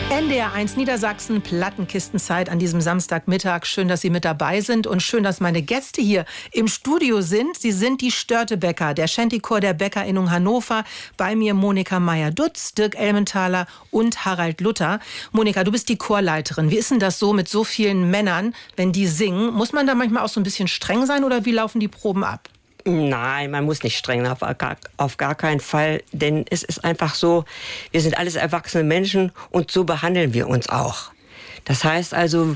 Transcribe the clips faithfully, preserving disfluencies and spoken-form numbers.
N D R eins Niedersachsen, Plattenkistenzeit an diesem Samstagmittag. Schön, dass Sie mit dabei sind und schön, dass meine Gäste hier im Studio sind. Sie sind die Störtebecker, der Shantychor der Bäckerinnung Hannover. Bei mir Monika Meyer-Dutz, Dirk Elmenthaler und Harald Luther. Monika, du bist die Chorleiterin. Wie ist denn das so mit so vielen Männern, wenn die singen? Muss man da manchmal auch so ein bisschen streng sein oder wie laufen die Proben ab? Nein, man muss nicht streng, auf gar, auf gar keinen Fall, denn es ist einfach so, wir sind alles erwachsene Menschen und so behandeln wir uns auch. Das heißt also,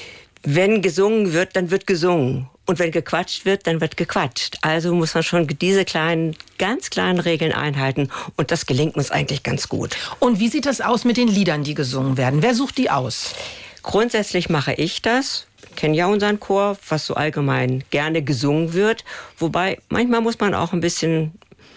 wenn gesungen wird, dann wird gesungen und wenn gequatscht wird, dann wird gequatscht. Also muss man schon diese kleinen, ganz kleinen Regeln einhalten und das gelingt uns eigentlich ganz gut. Und wie sieht das aus mit den Liedern, die gesungen werden? Wer sucht die aus? Grundsätzlich mache ich das. Ich kenne ja unseren Chor, was so allgemein gerne gesungen wird. Wobei, manchmal muss man auch ein bisschen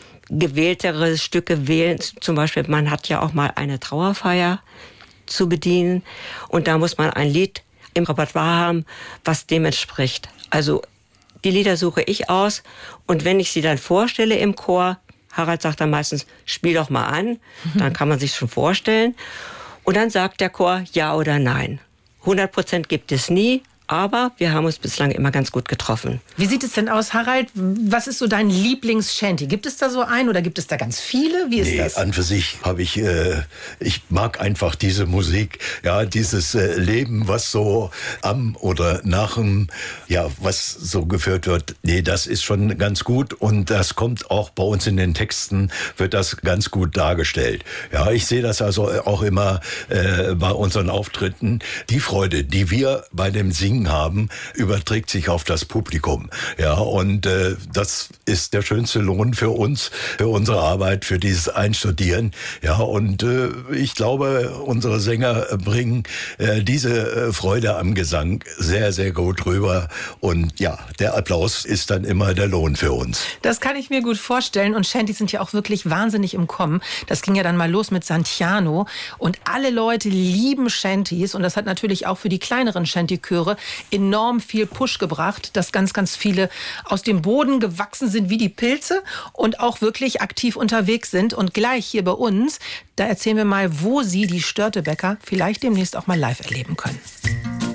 gewähltere Stücke wählen. Zum Beispiel, man hat ja auch mal eine Trauerfeier zu bedienen. Und da muss man ein Lied im Repertoire haben, was dem entspricht. Also die Lieder suche ich aus. Und wenn ich sie dann vorstelle im Chor, Harald sagt dann meistens, spiel doch mal an. Dann kann man sich schon vorstellen. Und dann sagt der Chor ja oder nein. hundert Prozent gibt es nie. Aber wir haben uns bislang immer ganz gut getroffen. Wie sieht es denn aus, Harald? Was ist so dein Lieblings-Shanty? Gibt es da so einen oder gibt es da ganz viele? Wie ist nee, das? An für sich habe ich, äh, ich mag einfach diese Musik, ja, dieses äh, Leben, was so am oder nach dem, ja, was so geführt wird. Nee, das ist schon ganz gut und das kommt auch bei uns in den Texten, wird das ganz gut dargestellt. Ja, ich sehe das also auch immer äh, bei unseren Auftritten. Die Freude, die wir bei dem Singen haben, überträgt sich auf das Publikum. Ja, und äh, das ist der schönste Lohn für uns, für unsere Arbeit, für dieses Einstudieren. Ja, und äh, ich glaube, unsere Sänger bringen äh, diese äh, Freude am Gesang sehr, sehr gut rüber. Und ja, der Applaus ist dann immer der Lohn für uns. Das kann ich mir gut vorstellen. Und Shantys sind ja auch wirklich wahnsinnig im Kommen. Das ging ja dann mal los mit Santiano. Und alle Leute lieben Shantys. Und das hat natürlich auch für die kleineren Shantychöre enorm viel Push gebracht, dass ganz, ganz viele aus dem Boden gewachsen sind wie die Pilze und auch wirklich aktiv unterwegs sind. Und gleich hier bei uns, da erzählen wir mal, wo Sie die Störtebecker vielleicht demnächst auch mal live erleben können.